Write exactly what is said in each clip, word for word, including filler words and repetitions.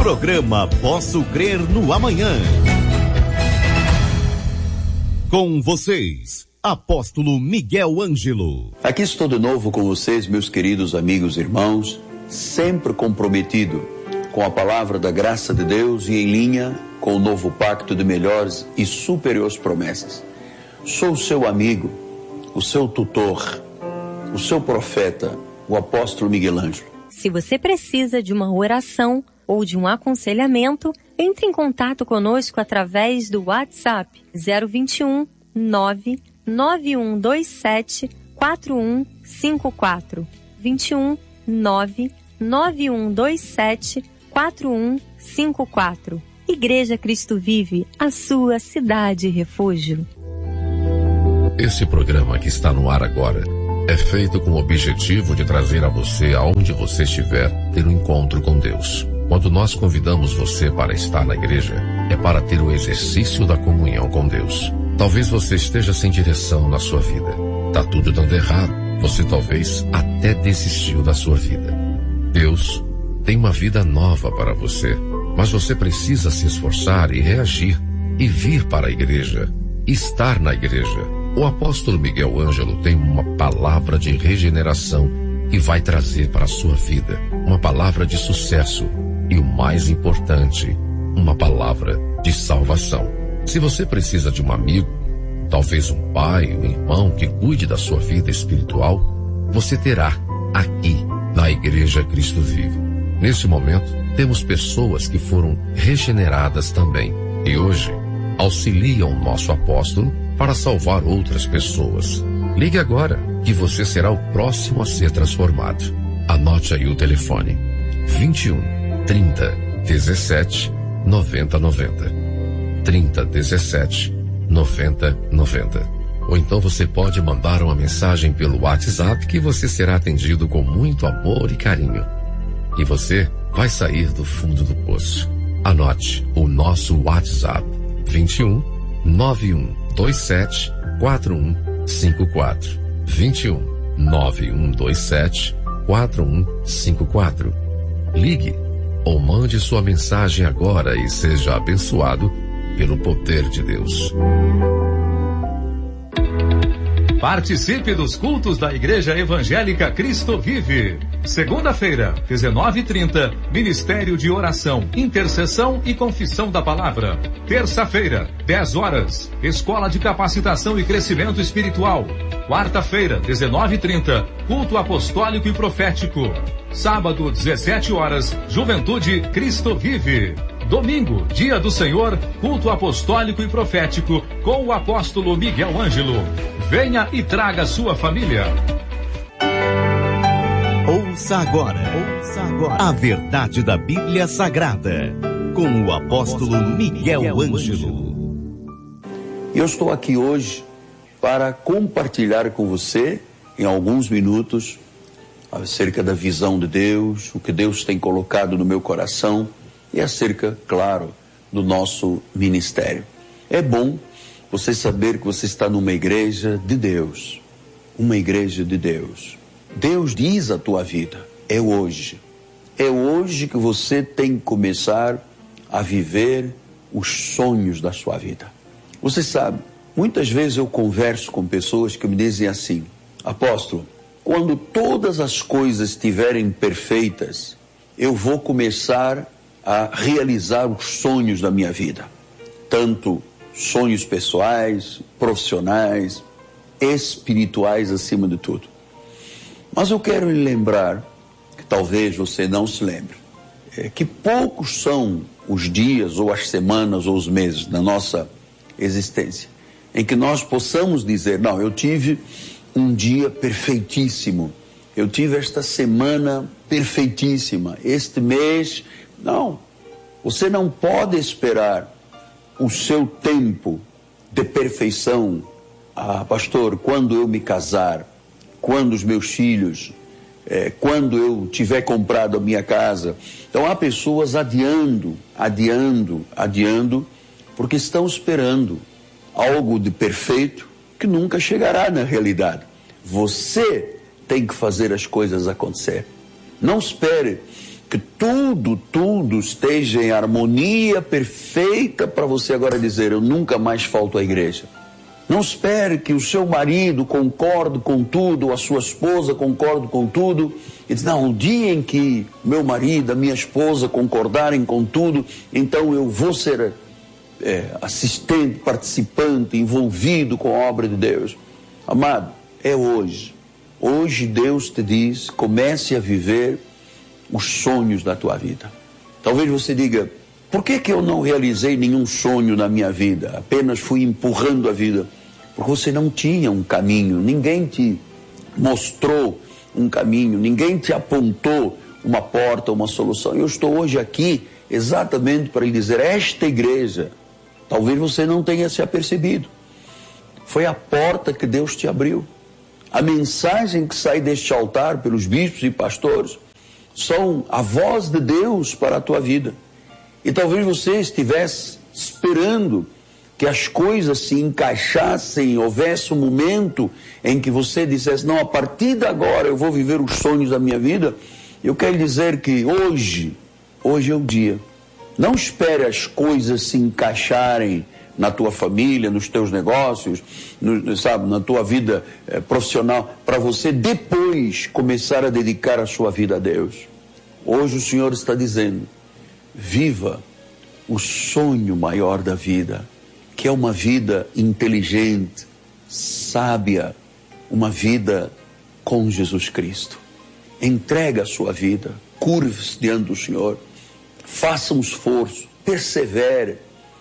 Programa Posso Crer no Amanhã. Com vocês, Apóstolo Miguel Ângelo. Aqui estou de novo com vocês, meus queridos amigos e irmãos, sempre comprometido com a palavra da graça de Deus e em linha com o novo pacto de melhores e superiores promessas. Sou o seu amigo, o seu tutor, o seu profeta, o apóstolo Miguel Ângelo. Se você precisa de uma oração ou de um aconselhamento, entre em contato conosco através do WhatsApp zero vinte e um, nove nove um dois sete, quatro um cinco quatro. vinte e um, nove nove um dois sete, quatro um cinco quatro. Igreja Cristo Vive, a sua cidade refúgio. Esse programa que está no ar agora é feito com o objetivo de trazer a você, aonde você estiver, ter um encontro com Deus. Quando nós convidamos você para estar na igreja, é para ter o exercício da comunhão com Deus. Talvez você esteja sem direção na sua vida. Tá tudo dando errado. Você talvez até desistiu da sua vida. Deus tem uma vida nova para você, mas você precisa se esforçar e reagir e vir para a igreja, estar na igreja. O apóstolo Miguel Ângelo tem uma palavra de regeneração que vai trazer para a sua vida uma palavra de sucesso e, o mais importante, uma palavra de salvação. Se você precisa de um amigo, talvez um pai, um irmão que cuide da sua vida espiritual, você terá aqui na Igreja Cristo Vive. Neste momento, temos pessoas que foram regeneradas também e hoje auxiliam o nosso apóstolo para salvar outras pessoas. Ligue agora, que você será o próximo a ser transformado. Anote aí o telefone: vinte e um, trinta, dezessete, noventa, noventa. trinta, dezessete, noventa, noventa. Ou então você pode mandar uma mensagem pelo WhatsApp que você será atendido com muito amor e carinho. E você vai sair do fundo do poço. Anote o nosso WhatsApp: vinte e um, nove um dois sete, quatro um cinco quatro. vinte e um, nove um dois sete, quatro um cinco quatro. Ligue ou mande sua mensagem agora e seja abençoado pelo poder de Deus. Participe dos cultos da Igreja Evangélica Cristo Vive. Segunda-feira, dezenove e trinta, Ministério de Oração, Intercessão e Confissão da Palavra. Terça-feira, dez horas, Escola de Capacitação e Crescimento Espiritual. Quarta-feira, dezenove e trinta, Culto Apostólico e Profético. Sábado, dezessete horas, Juventude Cristo Vive. Domingo, Dia do Senhor, Culto Apostólico e Profético, com o apóstolo Miguel Ângelo. Venha e traga sua família. Ouça agora, ouça agora a verdade da Bíblia Sagrada, com o apóstolo Miguel Ângelo. Eu estou aqui hoje para compartilhar com você, em alguns minutos, acerca da visão de Deus, o que Deus tem colocado no meu coração, e acerca, claro, do nosso ministério. É bom você saber que você está numa igreja de Deus, uma igreja de Deus. Deus diz a tua vida, é hoje. É hoje que você tem que começar a viver os sonhos da sua vida. Você sabe, muitas vezes eu converso com pessoas que me dizem assim: apóstolo, quando todas as coisas estiverem perfeitas, eu vou começar a realizar os sonhos da minha vida, tanto sonhos pessoais, profissionais, espirituais acima de tudo. Mas eu quero lhe lembrar, que talvez você não se lembre, é que poucos são os dias ou as semanas ou os meses da nossa existência em que nós possamos dizer: não, eu tive um dia perfeitíssimo, eu tive esta semana perfeitíssima, este mês. Não, você não pode esperar o seu tempo de perfeição. Ah, pastor, quando eu me casar, quando os meus filhos, é, quando eu tiver comprado a minha casa. Então há pessoas adiando, adiando, adiando, porque estão esperando algo de perfeito que nunca chegará na realidade. Você tem que fazer as coisas acontecer. Não espere que tudo, tudo esteja em harmonia perfeita para você agora dizer, eu nunca mais falto à igreja. Não espere que o seu marido concorde com tudo, ou a sua esposa concorde com tudo. E diz, não, o dia em que meu marido, a minha esposa concordarem com tudo, então eu vou ser é, assistente, participante, envolvido com a obra de Deus. Amado, é hoje. Hoje Deus te diz, comece a viver os sonhos da tua vida. Talvez você diga, por que que eu não realizei nenhum sonho na minha vida? Apenas fui empurrando a vida. Porque você não tinha um caminho, ninguém te mostrou um caminho, ninguém te apontou uma porta, uma solução. Eu estou hoje aqui exatamente para lhe dizer, esta igreja, talvez você não tenha se apercebido, foi a porta que Deus te abriu. A mensagem que sai deste altar pelos bispos e pastores são a voz de Deus para a tua vida. E talvez você estivesse esperando que as coisas se encaixassem, houvesse um momento em que você dissesse, não, a partir de agora eu vou viver os sonhos da minha vida. Eu quero dizer que hoje, hoje é o dia. Não espere as coisas se encaixarem na tua família, nos teus negócios, no, sabe, na tua vida eh, profissional, para você depois começar a dedicar a sua vida a Deus. Hoje o Senhor está dizendo, viva o sonho maior da vida, que é uma vida inteligente, sábia, uma vida com Jesus Cristo. Entrega a sua vida, curve-se diante do Senhor, faça um esforço, persevere,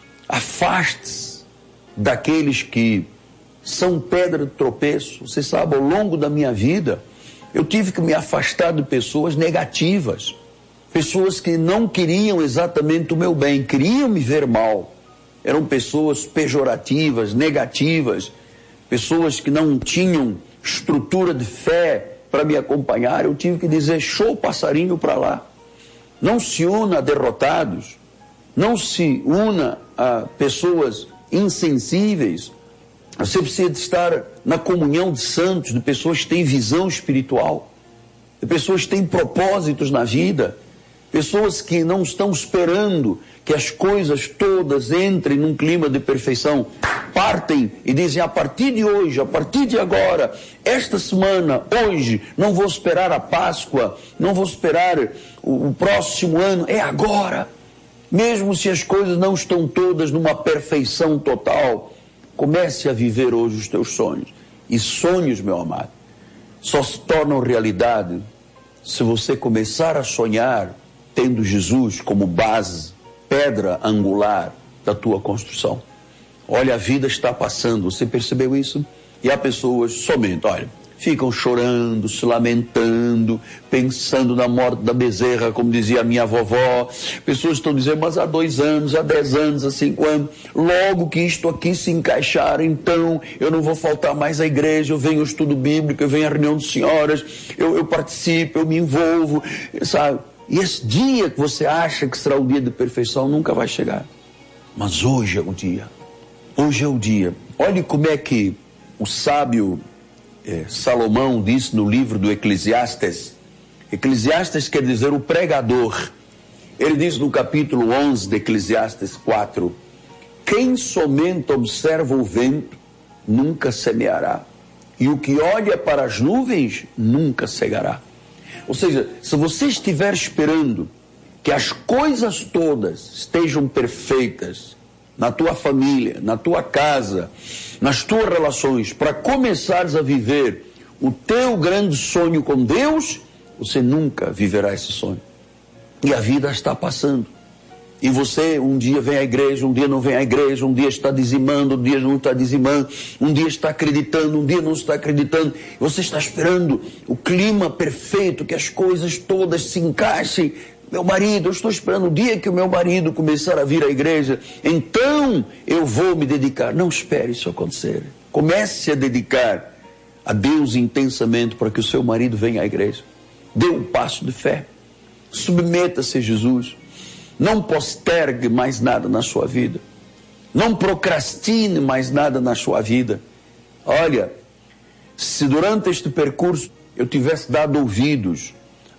afaste-se daqueles que são pedra de tropeço. Você sabe, ao longo da minha vida, eu tive que me afastar de pessoas negativas, pessoas que não queriam exatamente o meu bem, queriam me ver mal. Eram pessoas pejorativas, negativas, pessoas que não tinham estrutura de fé para me acompanhar. Eu tive que dizer, show passarinho para lá. Não se una a derrotados, não se una a pessoas insensíveis. Você precisa de estar na comunhão de santos, de pessoas que têm visão espiritual, de pessoas que têm propósitos na vida, pessoas que não estão esperando que as coisas todas entrem num clima de perfeição, partem e dizem, a partir de hoje, a partir de agora, esta semana, hoje, não vou esperar a Páscoa, não vou esperar o, o próximo ano, é agora. Mesmo se as coisas não estão todas numa perfeição total, comece a viver hoje os teus sonhos. E sonhos, meu amado, só se tornam realidade se você começar a sonhar tendo Jesus como base, pedra angular da tua construção. Olha, a vida está passando, você percebeu isso? E há pessoas somente, olha, ficam chorando, se lamentando, pensando na morte da bezerra, como dizia a minha vovó. Pessoas estão dizendo, mas há dois anos, há dez anos, há cinco anos, logo que isto aqui se encaixar, então eu não vou faltar mais à igreja, eu venho ao estudo bíblico, eu venho à reunião de senhoras, eu, eu participo, eu me envolvo, sabe? E esse dia que você acha que será o dia de perfeição nunca vai chegar. Mas hoje é o dia. Hoje é o dia. Olhe como é que o sábio eh, Salomão disse no livro do Eclesiastes. Eclesiastes quer dizer o pregador. Ele diz no capítulo onze de Eclesiastes quatro, quem somente observa o vento nunca semeará, e o que olha para as nuvens nunca cegará. Ou seja, se você estiver esperando que as coisas todas estejam perfeitas na tua família, na tua casa, nas tuas relações, para começares a viver o teu grande sonho com Deus, você nunca viverá esse sonho. E a vida está passando. E você um dia vem à igreja, um dia não vem à igreja, um dia está dizimando, um dia não está dizimando, um dia está acreditando, um dia não está acreditando. Você está esperando o clima perfeito, que as coisas todas se encaixem. Meu marido, eu estou esperando o dia que o meu marido começar a vir à igreja, então eu vou me dedicar. Não espere isso acontecer. Comece a dedicar a Deus intensamente para que o seu marido venha à igreja. Dê um passo de fé. Submeta-se a Jesus. Não postergue mais nada na sua vida. Não procrastine mais nada na sua vida. Olha, se durante este percurso eu tivesse dado ouvidos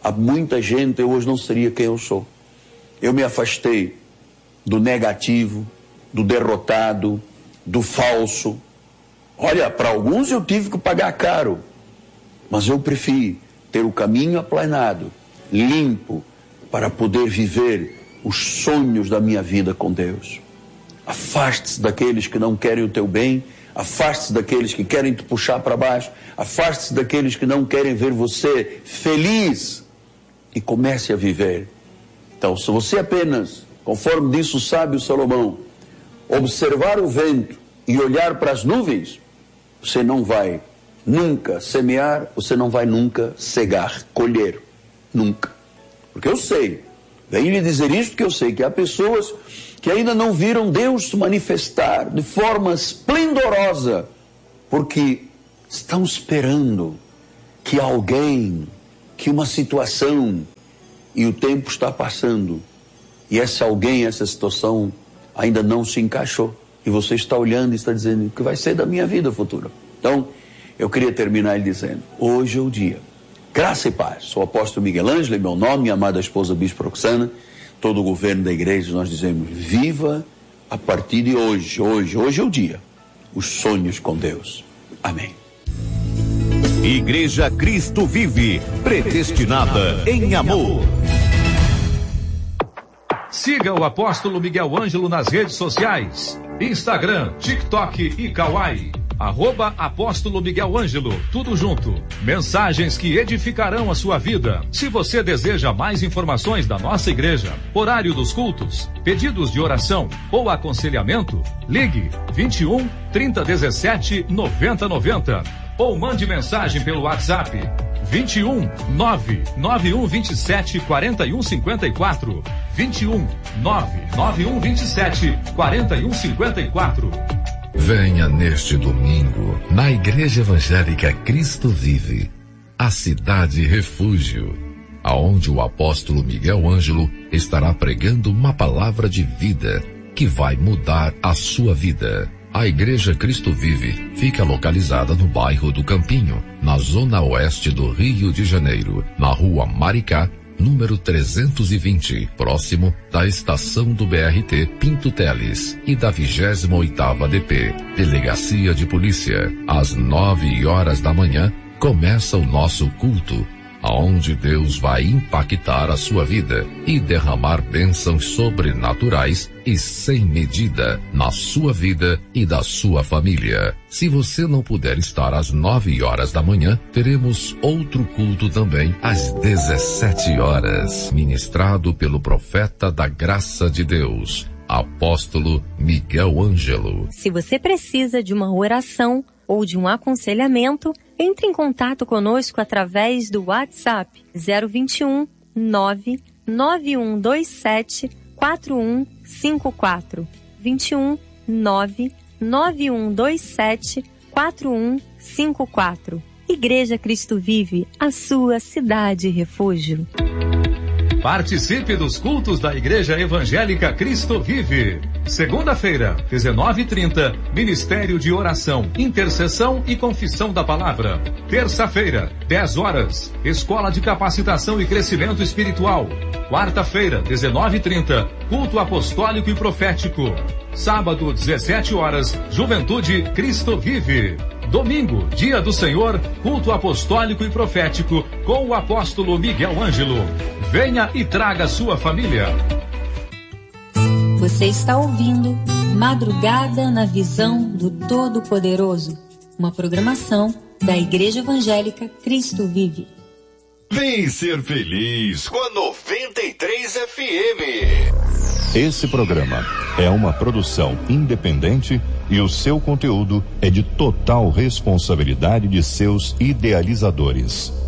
a muita gente, eu hoje não seria quem eu sou. Eu me afastei do negativo, do derrotado, do falso. Olha, para alguns eu tive que pagar caro, mas eu prefiro ter o caminho aplanado, limpo, para poder viver os sonhos da minha vida com Deus. Afaste-se daqueles que não querem o teu bem, afaste-se daqueles que querem te puxar para baixo, afaste-se daqueles que não querem ver você feliz e comece a viver. Então, se você apenas, conforme disse o sábio Salomão, observar o vento e olhar para as nuvens, você não vai nunca semear, você não vai nunca cegar, colher, nunca. Porque eu sei, venho lhe dizer isso porque eu sei que há pessoas que ainda não viram Deus se manifestar de forma esplendorosa, porque estão esperando que alguém, que uma situação, e o tempo está passando, e esse alguém, essa situação ainda não se encaixou, e você está olhando e está dizendo, o que vai ser da minha vida futura? Então, eu queria terminar lhe dizendo, hoje é o dia. Graça e paz. Sou o apóstolo Miguel Ângelo, meu nome, minha amada esposa Bispo Roxana, todo o governo da igreja, nós dizemos, viva a partir de hoje, hoje, hoje é o dia, os sonhos com Deus. Amém. Igreja Cristo Vive, predestinada em amor. Siga o apóstolo Miguel Ângelo nas redes sociais, Instagram, TikTok e Kawaii. Arroba Apóstolo Miguel Ângelo, tudo junto. Mensagens que edificarão a sua vida. Se você deseja mais informações da nossa igreja, horário dos cultos, pedidos de oração ou aconselhamento, ligue vinte e um, trinta, dezessete, noventa, noventa ou mande mensagem pelo WhatsApp vinte e um, nove nove um vinte e sete, quarenta e um cinquenta e quatro, vinte e um, nove nove um vinte e sete, quarenta e um cinquenta e quatro. Venha neste domingo, na Igreja Evangélica Cristo Vive, a cidade refúgio, aonde o apóstolo Miguel Ângelo estará pregando uma palavra de vida que vai mudar a sua vida. A Igreja Cristo Vive fica localizada no bairro do Campinho, na zona oeste do Rio de Janeiro, na rua Maricá, número trezentos e vinte, próximo da estação do B R T Pinto Teles e da vigésima oitava D P, Delegacia de Polícia. Às nove horas da manhã, começa o nosso culto, aonde Deus vai impactar a sua vida e derramar bênçãos sobrenaturais e sem medida na sua vida e da sua família. Se você não puder estar às nove horas da manhã, teremos outro culto também às dezessete horas, ministrado pelo profeta da graça de Deus, apóstolo Miguel Ângelo. Se você precisa de uma oração ou de um aconselhamento, entre em contato conosco através do WhatsApp zero vinte e um, nove nove um dois sete, quatro um cinco quatro, vinte e um, nove nove um dois sete, quatro um cinco quatro. Igreja Cristo Vive, a sua cidade refúgio. Participe dos cultos da Igreja Evangélica Cristo Vive. Segunda-feira, dezenove e trinta, Ministério de Oração, Intercessão e Confissão da Palavra. Terça-feira, dez horas, Escola de Capacitação e Crescimento Espiritual. Quarta-feira, dezenove e trinta, Culto Apostólico e Profético. Sábado, dezessete horas, Juventude Cristo Vive. Domingo, Dia do Senhor, Culto Apostólico e Profético com o apóstolo Miguel Ângelo. Venha e traga sua família. Você está ouvindo Madrugada na Visão do Todo-Poderoso, uma programação da Igreja Evangélica Cristo Vive. Vem ser feliz com a noventa e três F M. Esse programa é uma produção independente e o seu conteúdo é de total responsabilidade de seus idealizadores.